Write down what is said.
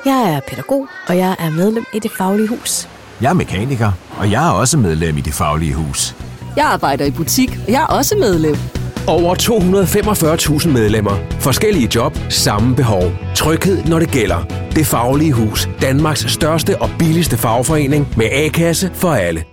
Jeg er pædagog, og jeg er medlem i Det Faglige Hus. Jeg er mekaniker, og jeg er også medlem i Det Faglige Hus. Jeg arbejder i butik, og jeg er også medlem. Over 245.000 medlemmer. Forskellige job, samme behov. Tryghed, når det gælder. Det Faglige Hus. Danmarks største og billigste fagforening med A-kasse for alle.